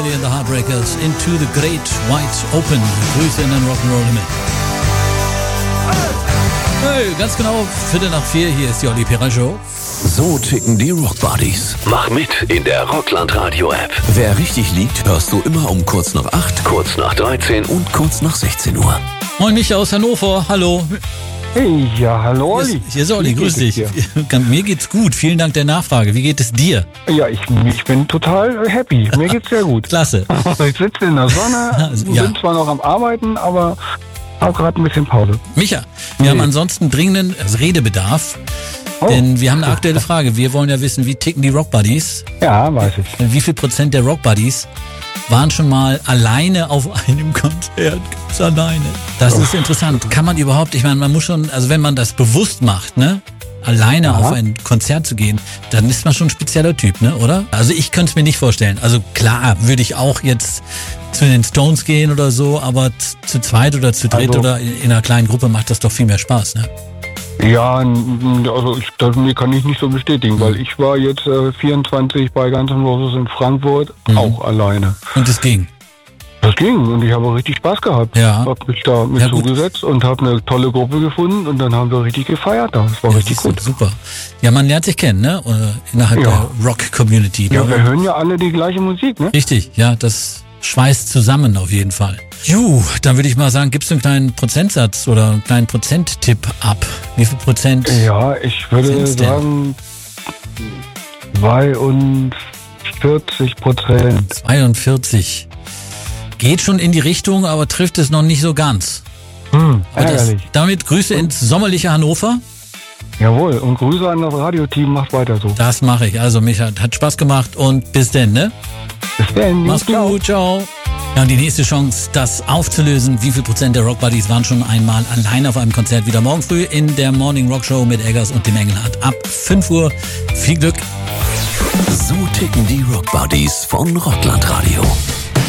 Joey and the Heartbreakers, Into the Great White Open. Grüße in den Rock'n'Roll Himmel. Hey, ganz genau, 3:45, hier ist die Olli Pera Show. So ticken die Rockbuddies. Mach mit in der Rockland Radio App. Wer richtig liegt, hörst du immer um kurz nach 8, Kurz nach 13 und kurz nach 16 Uhr. Moin Micha aus Hannover, hallo. Hey, ja, hallo Olli. Hier ist Olli, Wie grüß geht dich. es dir? Mir geht's gut, vielen Dank der Nachfrage. Wie geht es dir? Ja, ich bin total happy. Mir geht's sehr gut. Klasse. Ich sitze in der Sonne, Ja. bin zwar noch am Arbeiten, aber auch gerade ein bisschen Pause. Micha, wir haben ansonsten dringenden Redebedarf, denn wir haben eine aktuelle Frage. Wir wollen ja wissen, wie ticken die Rockbuddies? Ja, weiß ich. Wie viel Prozent der Rockbuddies waren schon mal alleine auf einem Konzert? Ganz alleine. Das ist interessant. Kann man überhaupt, ich meine, man muss schon, also wenn man das bewusst macht, ne? Alleine auf ein Konzert zu gehen, dann ist man schon ein spezieller Typ, ne, oder? Also ich könnte es mir nicht vorstellen. Also klar, würde ich auch jetzt zu den Stones gehen oder so, aber zu zweit oder zu dritt Also- oder in einer kleinen Gruppe macht das doch viel mehr Spaß, ne? Ja, also das kann ich nicht so bestätigen, weil ich war jetzt 24 bei Guns N' Roses in Frankfurt auch alleine. Und es ging. Das ging und ich habe richtig Spaß gehabt. Ja. Hab mich da mit Ja, gut. zugesetzt und habe eine tolle Gruppe gefunden und dann haben wir richtig gefeiert da. Das war richtig siehst du, gut. super. Ja, man lernt sich kennen, ne? Innerhalb Ja. der Rock-Community. Ja, wir hören ja alle die gleiche Musik, ne? Richtig, ja, das schweißt zusammen auf jeden Fall. Dann würde ich mal sagen, gibst du einen kleinen Prozentsatz oder einen kleinen Prozenttipp ab? Wie viel Prozent? Ja, ich würde Sind's denn? sagen 42%. 42. Geht schon in die Richtung, aber trifft es noch nicht so ganz. Aber Ärgerlich. damit Grüße ins sommerliche Hannover. Jawohl, und Grüße an das Radioteam, macht weiter so. Das mache ich. Also, Micha, hat Spaß gemacht und bis denn, ne? Bis dann. Mach's gut, ciao. Ja, und die nächste Chance, das aufzulösen, wie viel Prozent der Rockbuddies waren schon einmal allein auf einem Konzert, wieder morgen früh in der Morning Rock Show mit Eggers und dem Engelhardt ab 5 Uhr. Viel Glück. So ticken die Rockbuddies von Rockland Radio.